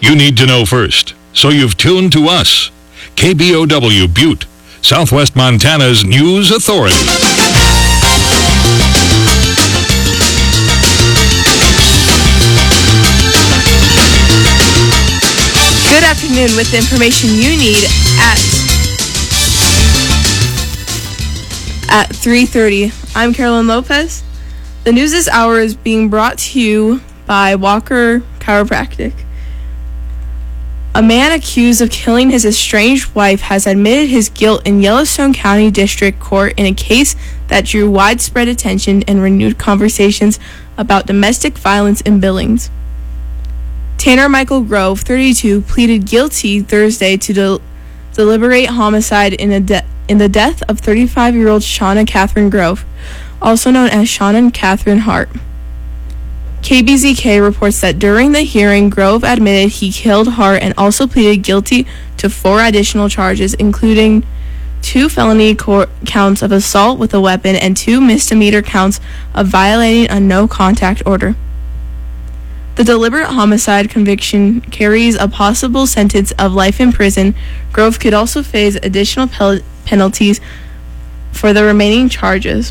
You need to know first, so you've tuned to us. KBOW Butte, Southwest Montana's News Authority. Good afternoon with the information you need at 3:30. I'm Carolyn Lopez. The news this hour is being brought to you by Walker Chiropractic. A man accused of killing his estranged wife has admitted his guilt in Yellowstone County District Court in a case that drew widespread attention and renewed conversations about domestic violence in Billings. Tanner Michael Grove, 32, pleaded guilty Thursday to deliberate homicide in the death of 35-year-old Shauna Catherine Grove, also known as Shauna Catherine Hart. KBZK reports that during the hearing, Grove admitted he killed Hart and also pleaded guilty to 4 additional charges, including 2 felony counts of assault with a weapon and 2 misdemeanor counts of violating a no-contact order. The deliberate homicide conviction carries a possible sentence of life in prison. Grove could also face additional penalties for the remaining charges.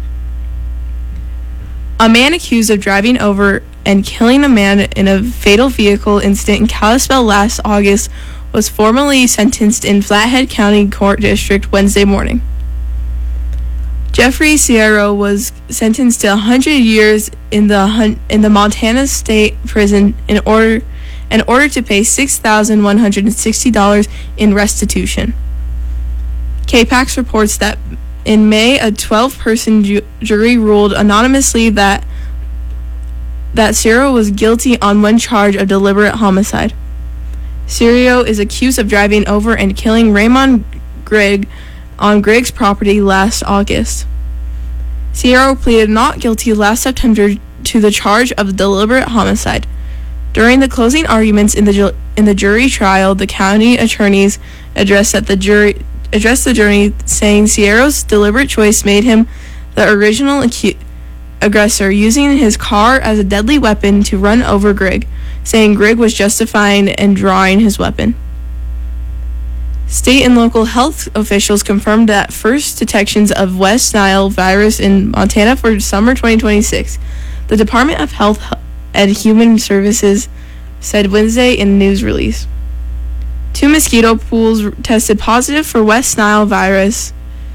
A man accused of driving over and killing a man in a fatal vehicle incident in Kalispell last August was formally sentenced in Flathead County Court District Wednesday morning. Jeffrey Sierra was sentenced to 100 years in the Montana State Prison in order to pay $6,160 in restitution. KPAX reports that in May, a 12-person jury ruled anonymously that Sierra was guilty on 1 charge of deliberate homicide. Sierra is accused of driving over and killing Raymond Grigg on Grigg's property last August. Sierra pleaded not guilty last September to the charge of deliberate homicide. During the closing arguments in the jury trial, the county attorneys addressed the jury, saying Sierra's deliberate choice made him the original aggressor, using his car as a deadly weapon to run over Grigg, saying Grigg was justifying and drawing his weapon. State and local health officials confirmed that first detections of West Nile virus in Montana for summer 2026. The Department of Health and Human Services said Wednesday in a news release. 2 mosquito pools tested positive for West Nile virus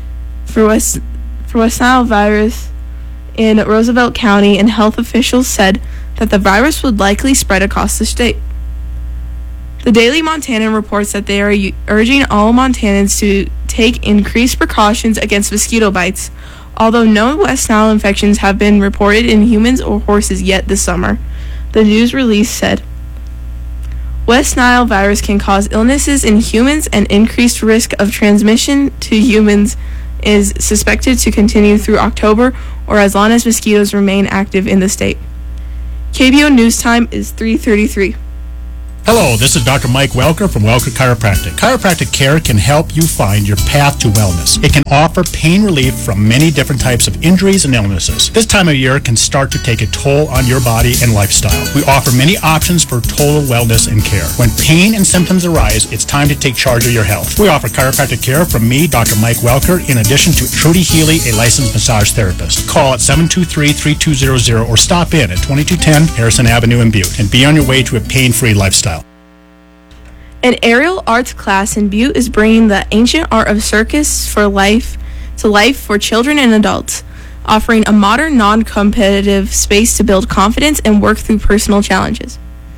in Roosevelt County, and health officials said that the virus would likely spread across the state. The Daily Montanan reports that they are urging all Montanans to take increased precautions against mosquito bites, although no West Nile infections have been reported in humans or horses yet this summer, the news release said. West Nile virus can cause illnesses in humans, and increased risk of transmission to humans is suspected to continue through October or as long as mosquitoes remain active in the state. KBO News Time is 3:33. Hello, this is Dr. Mike Welker from Welker Chiropractic. Chiropractic care can help you find your path to wellness. It can offer pain relief from many different types of injuries and illnesses. This time of year can start to take a toll on your body and lifestyle. We offer many options for total wellness and care. When pain and symptoms arise, it's time to take charge of your health. We offer chiropractic care from me, Dr. Mike Welker, in addition to Trudy Healy, a licensed massage therapist. Call at 723-3200 or stop in at 2210 Harrison Avenue in Butte and be on your way to a pain-free lifestyle. An aerial arts class in Butte is bringing the ancient art of circus to life for children and adults, offering a modern, non-competitive space to build confidence and work through personal challenges.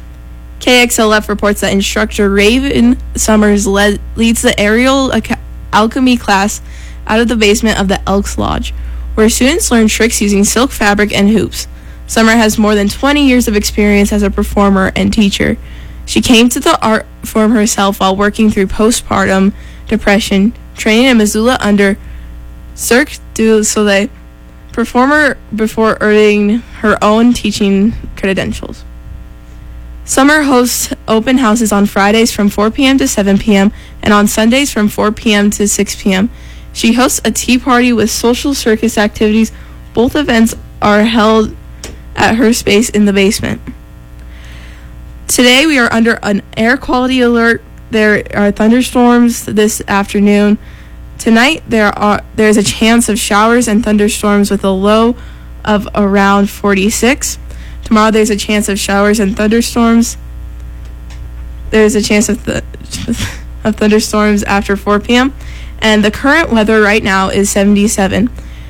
KXLF reports that instructor Raven Summers leads the aerial alchemy class out of the basement of the Elks Lodge, where students learn tricks using silk fabric and hoops. Summer has more than 20 years of experience as a performer and teacher. She came to the art form herself while working through postpartum depression, training in Missoula under Cirque du Soleil performer before earning her own teaching credentials. Summer hosts open houses on Fridays from 4 p.m. to 7 p.m. and on Sundays from 4 p.m. to 6 p.m. She hosts a tea party with social circus activities. Both events are held at her space in the basement. Today we are under an air quality alert. There are thunderstorms this afternoon. Tonight there's a chance of showers and thunderstorms with a low of around 46. Tomorrow there's a chance of showers and thunderstorms. There's a chance of of thunderstorms after 4 p.m. And the current weather right now is 77.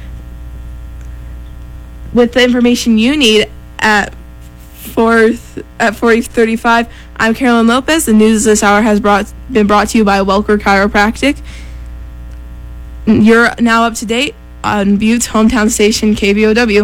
With the information you need at 40:35, I'm Carolyn Lopez. The news this hour has been brought to you by Welker Chiropractic. You're now up to date on Butte's hometown station, KBOW.